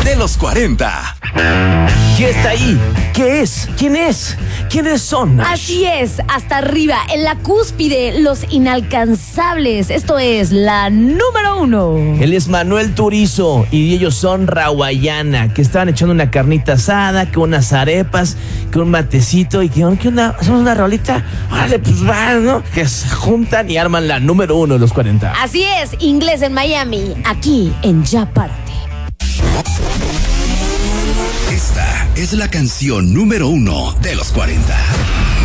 de los 40. ¿Quién está ahí? ¿Qué es? ¿Quién es? ¿Quiénes son, Nash? Así es, hasta arriba, en la cúspide, los inalcanzables. Esto es la número 1. Él es Manuel Turizo y ellos son Rawayana, que estaban echando una carnita asada, que unas arepas, que un matecito y que onda, hacemos una rolita. Órale, pues va, ¿no? Que se juntan y arman la número 1 de los 40. Así es, Inglés en Miami, aquí en Ya Párate. Esta es la canción número 1 de los 40.